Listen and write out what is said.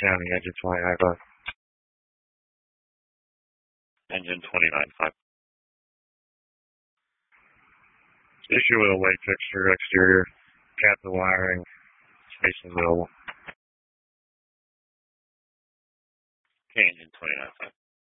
County, engine 29.5. Engine 29.5. Issue with a light fixture, exterior, captain wiring, space available. Okay, engine 29.5.